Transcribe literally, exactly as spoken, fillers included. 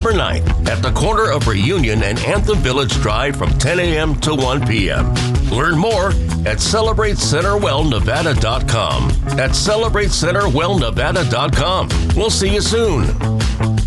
September ninth at the corner of Reunion and Anthem Village Drive from ten a.m. to one p.m. Learn more at celebrate center well nevada dot com. At celebrate center well nevada dot com. We'll see you soon.